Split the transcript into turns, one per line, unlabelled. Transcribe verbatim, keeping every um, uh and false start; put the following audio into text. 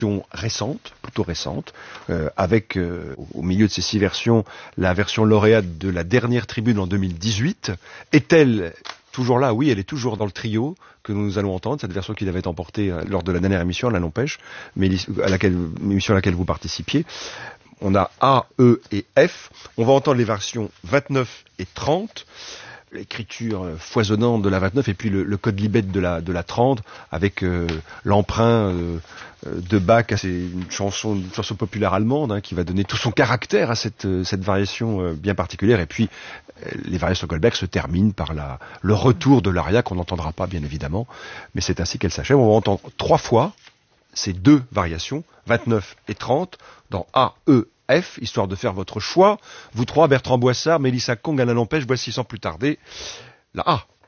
récente, plutôt récente, euh, avec euh, au milieu de ces six versions, la version lauréate de la dernière tribune en deux mille dix-huit. Est-elle toujours là? Oui, elle est toujours dans le trio que nous allons entendre, cette version qu'il avait emportée lors de la dernière émission, là n'empêche, mais à laquelle, émission à laquelle vous participiez. On a A, E et F. On va entendre les versions vingt-neuf et trente. L'écriture foisonnante de la vingt-neuf et puis le, le code Libet de la, de la trente avec euh, l'emprunt euh, de Bach. C'est une chanson, une chanson populaire allemande hein, qui va donner tout son caractère à cette, cette variation euh, bien particulière. Et puis euh, les variations Goldberg se terminent par la, le retour de l'aria qu'on n'entendra pas bien évidemment, mais c'est ainsi qu'elle s'achève. On va entendre trois fois ces deux variations, vingt-neuf et trente, dans A, E, F, histoire de faire votre choix. Vous trois, Bertrand Boissard, Mélissa Kong, Alain Lampèche, voici sans plus tarder la A.